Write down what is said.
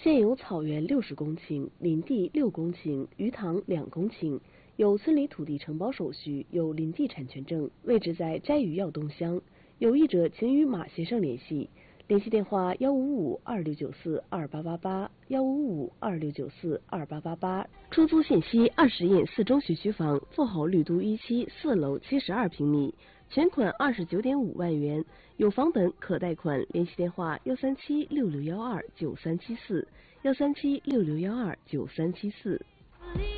现有草原60公顷，林地6公顷，鱼塘2公顷，有村里土地承包手续，有林地产权证，位置在斋鱼要东乡。有意者请与马先生联系，联系电话15526942888，15526942888。出租信息：20印4中学区房，做好绿都一期4楼72平米，全款29.5万元，有房本可贷款。联系电话：13766129374，13766129374。